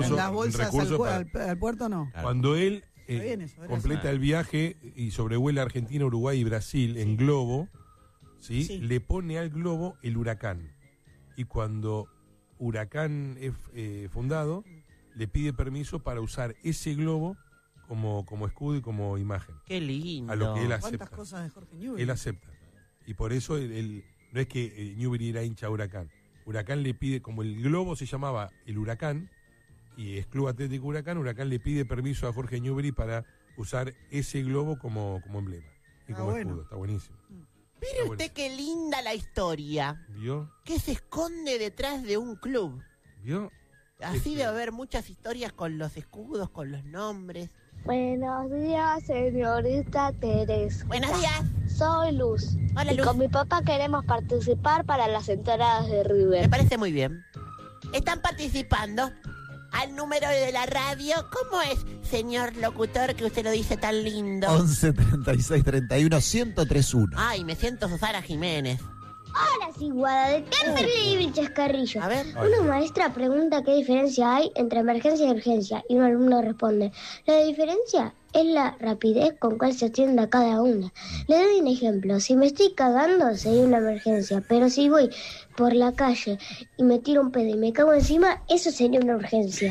recurso. ¿Las bolsas al puerto no? Cuando él bien eso, completa el viaje y sobrevuela Argentina, Uruguay y Brasil en globo, ¿sí? Sí. Le pone al globo el huracán. Y cuando Huracán es fundado, le pide permiso para usar ese globo como escudo y como imagen. Qué lindo. A lo que él acepta. ¿Cuántas cosas de Jorge Newbery? Él acepta. Y por eso no es que Newbery era hincha de Huracán. Huracán le pide, como el globo se llamaba el Huracán, y es Club Atlético Huracán, Huracán le pide permiso a Jorge Newbery para usar ese globo como emblema y como escudo. Está buenísimo. Mire usted qué linda la historia. ¿Vio? ¿Qué se esconde detrás de un club? ¿Vio? Así debe haber muchas historias con los escudos, con los nombres. Buenos días, señorita Teresa. Buenos días. Soy Luz. Hola, y Luz. con mi papá queremos participar para las entradas de River. Me parece muy bien. Están participando al número de la radio. ¿Cómo es, señor locutor, que usted lo dice tan lindo? 11 36 31 1031. Ay, me siento Susana Jiménez. Hola, Ciguada de Temperley y Chascarrillo. A ver. Una maestra pregunta qué diferencia hay entre emergencia y urgencia y un alumno responde: la diferencia es la rapidez con cual se atiende a cada una. Le doy un ejemplo: si me estoy cagando sería una emergencia, pero si voy por la calle y me tiro un pedo y me cago encima, eso sería una urgencia.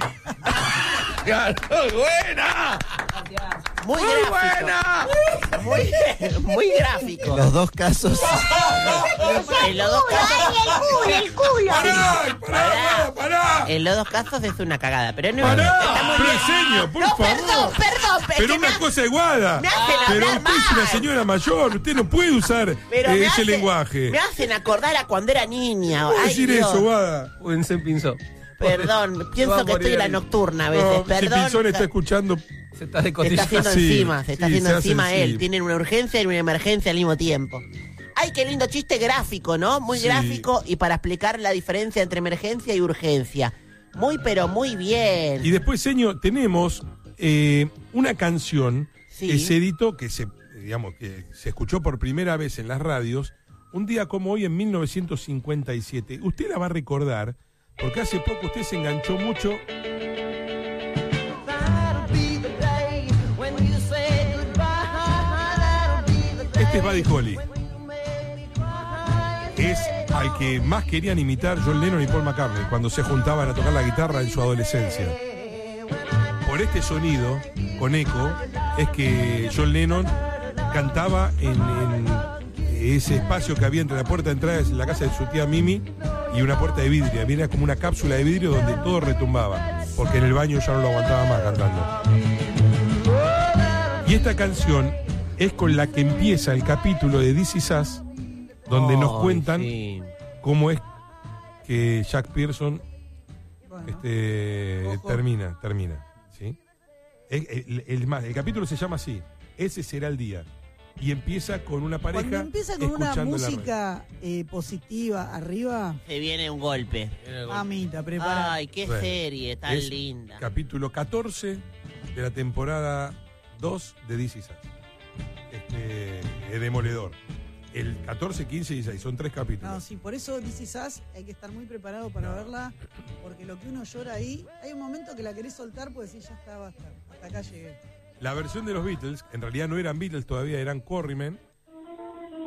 ¡Buena! Muy gráfico. Muy gráfico. En los dos casos. En los dos casos. ¡El culo! ¡Pará! En los dos casos es una cagada, pero no ¡Pará! está muy bien. Señor, por No, favor. perdón. Pero una cosa es Guada. me hacen Pero hablar usted es una mal. señora mayor. Usted no puede usar Pero me ese hacen- lenguaje. Me hacen acordar a cuando era niña. ¿Cómo Ay, decir Dios. eso, Guada? Se pinzó. Perdón, pienso que estoy en la nocturna a veces. No, si Perdón. Pinzón está escuchando. Se está Se está descotillando. haciendo Sí, encima, se está sí, haciendo se hace encima él. encima. Tienen una urgencia y una emergencia al mismo tiempo. Ay, qué lindo chiste gráfico, ¿no? Muy Sí. gráfico y para explicar la diferencia entre emergencia y urgencia. Muy, pero muy bien. Y después, señor, tenemos una canción Sí. que se editó, que se escuchó por primera vez en las radios, un día como hoy en 1957. Usted la va a recordar, porque hace poco usted se enganchó mucho. Este es Buddy Holly. Es al que más querían imitar John Lennon y Paul McCartney cuando se juntaban a tocar la guitarra en su adolescencia. Por este sonido, con eco, es que John Lennon cantaba en ese espacio que había entre la puerta de entrada de la casa de su tía Mimi y una puerta de vidrio. Había como una cápsula de vidrio donde todo retumbaba, porque en el baño ya no lo aguantaba más cantando. Y esta canción es con la que empieza el capítulo de This Is Us, donde nos cuentan cómo es que Jack Pearson termina, ¿sí? El capítulo se llama así: Ese será el día. Y empieza con una pareja. Cuando empieza con una escuchando la música positiva arriba, Se viene un golpe. mamita, prepara. Ay, qué Bueno, serie tan es linda. Capítulo 14 de la temporada 2 de This Is Us. Es demoledor. El 14, 15 y 16 son 3 capítulos. No, sí, por eso This Is Us hay que estar muy preparado para verla, porque lo que uno llora ahí, hay un momento que la querés soltar, pues decís, ya está, basta, hasta acá llegué. La versión de los Beatles, en realidad no eran Beatles todavía, eran Quarrymen,